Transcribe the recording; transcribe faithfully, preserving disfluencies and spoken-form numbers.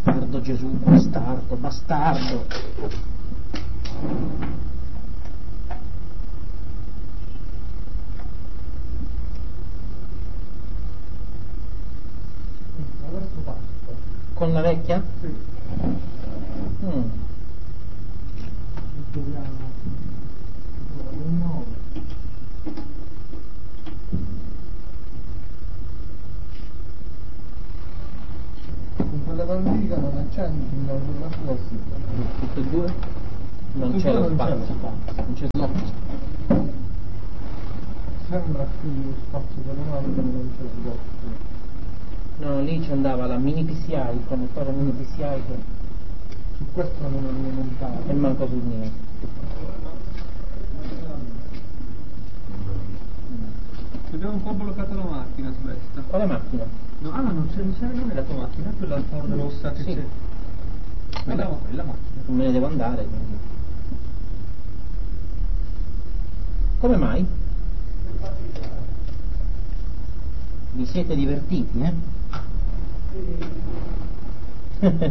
Bastardo Gesù, bastardo, bastardo. Adesso basta. Con la vecchia? Sì. Mm. Dobbiamo trovare un nuovo. Con quella valliga non accendi il la classica. Tutte e due? Non Tutte e c'è due lo non c'è spazio, lo spazio. non c'è slot. Sembra più lo spazio per un altro, ma non c'è sbocco. No, lì ci andava la mini P C I, il connettore mini P C I che... Su questo non è montato. e manco sul mio. Abbiamo un po' bloccato la macchina, Svesta. Quale macchina? No, ah, non c'è, non c'è, non è la tua macchina, è quella Ford rossa che Sì. c'è. Vediamo quella macchina. Non me ne devo andare, quindi. Come mai? Vi siete divertiti, eh?